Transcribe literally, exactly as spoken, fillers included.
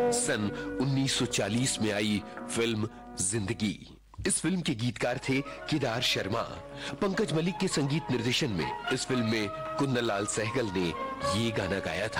सन उन्नीस सौ चालीस में आई फिल्म जिंदगी। इस फिल्म के गीतकार थे केदार शर्मा। पंकज मलिक के संगीत निर्देशन में इस फिल्म में कुन्नलाल सहगल ने ये गाना गाया था।